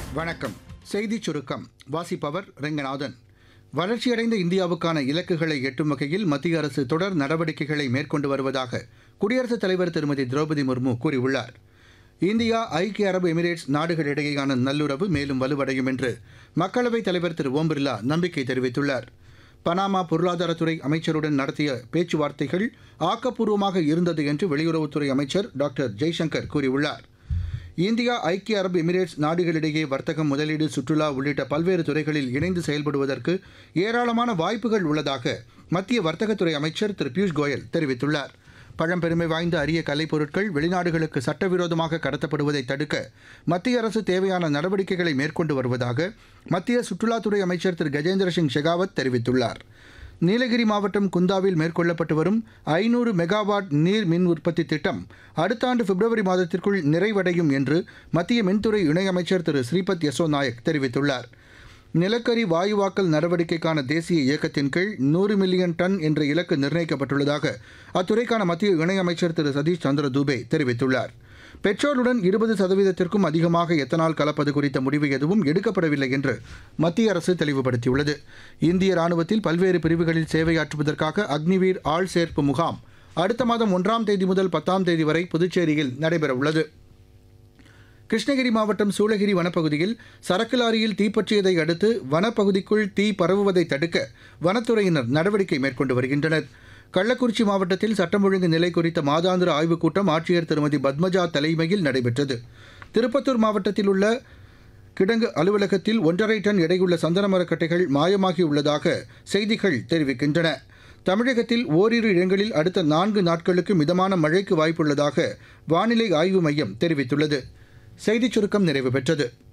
வணக்கம். செய்திச் சுருக்கம் வாசிப்பவர் ரெங்கநாதன். வளர்ச்சியடைந்த இந்தியாவுக்கான இலக்குகளை எட்டும் வகையில் மத்திய அரசு தொடர் நடவடிக்கைகளை மேற்கொண்டு வருவதாக குடியரசுத் தலைவர் திருமதி திரௌபதி முர்மு கூறியுள்ளார். இந்தியா, ஐக்கிய அரபு எமிரேட்ஸ் நாடுகளிடையேயான நல்லுறவு மேலும் வலுவடையும் என்று மக்களவைத் தலைவர் திரு ஓம் பிர்லா நம்பிக்கை தெரிவித்துள்ளார். பனாமா பொருளாதாரத்துறை அமைச்சருடன் நடத்திய பேச்சுவார்த்தைகள் ஆக்கப்பூர்வமாக இருந்தது என்று வெளியுறவுத்துறை அமைச்சர் டாக்டர் ஜெய்சங்கர் கூறியுள்ளார். இந்தியா, ஐக்கிய அரபு எமிரேட்ஸ் நாடுகளிடையே வர்த்தகம், முதலீடு, சுற்றுலா உள்ளிட்ட பல்வேறு துறைகளில் இணைந்து செயல்படுவதற்கு ஏராளமான வாய்ப்புகள் உள்ளதாக மத்திய வர்த்தகத்துறை அமைச்சர் திரு பியூஷ் கோயல் தெரிவித்துள்ளார். பழம்பெருமை வாய்ந்த அரிய கலைப்பொருட்கள் வெளிநாடுகளுக்கு சட்டவிரோதமாக கடத்தப்படுவதை தடுக்க மத்திய அரசு தேவையான நடவடிக்கைகளை மேற்கொண்டு வருவதாக மத்திய சுற்றுலாத்துறை அமைச்சர் திரு கஜேந்திர சிங் ஷெகாவத் தெரிவித்துள்ளார். நீலகிரி மாவட்டம் குந்தாவில் மேற்கொள்ளப்பட்டு வரும் 500 மெகாவாட் நீர் மின் உற்பத்தி திட்டம் அடுத்த ஆண்டு பிப்ரவரி மாதத்திற்குள் நிறைவடையும் என்று மத்திய மின்துறை இணையமைச்சர் திரு ஸ்ரீபத் யசோ நாயக் தெரிவித்துள்ளார். நிலக்கரி வாயுவாக்கல் நடவடிக்கைக்கான தேசிய இயக்கத்தின் கீழ் 100 மில்லியன் டன் என்ற இலக்கு நிர்ணயிக்கப்பட்டுள்ளதாக அத்துறைக்கான மத்திய இணையமைச்சர் திரு சதீஷ் சந்திர தூபே தெரிவித்துள்ளார். பெட்ரோலுடன் 20% அதிகமாக எத்தனால் கலப்பது குறித்த முடிவு எதுவும் எடுக்கப்படவில்லை என்று மத்திய அரசு தெளிவுபடுத்தியுள்ளது. இந்திய ராணுவத்தில் பல்வேறு பிரிவுகளில் சேவையாற்றுவதற்காக அக்னிவீர் ஆள் சேர்ப்பு முகாம் அடுத்த மாதம் 1ஆம் தேதி முதல் 10ஆம் தேதி வரை புதுச்சேரியில் நடைபெறவுள்ளது. கிருஷ்ணகிரி மாவட்டம் சூளகிரி வனப்பகுதியில் சரக்கு லாரியில் தீப்பற்றியதை அடுத்து வனப்பகுதிக்குள் தீ பரவுவதை தடுக்க வனத்துறையினர் நடவடிக்கை மேற்கொண்டு வருகின்றனர். கள்ளக்குறிச்சி மாவட்டத்தில் சட்டம் ஒழுங்கு நிலை குறித்த மாதாந்திர ஆய்வுக் கூட்டம் ஆட்சியர் திருமதி பத்மஜா தலைமையில் நடைபெற்றது. திருப்பத்தூர் மாவட்டத்தில் உள்ள கிடங்கு அலுவலகத்தில் 1.5 டன் எடையுள்ள சந்தன மரக்கட்டைகள் மாயமாகியுள்ளதாக செய்திகள் தெரிவிக்கின்றன. தமிழகத்தில் ஓரிரு இடங்களில் அடுத்த 4 நாட்களுக்கு மிதமான மழைக்கு வாய்ப்புள்ளதாக வானிலை ஆய்வு மையம் தெரிவித்துள்ளது. செய்திச் சுருக்கம் நிறைவு பெற்றது.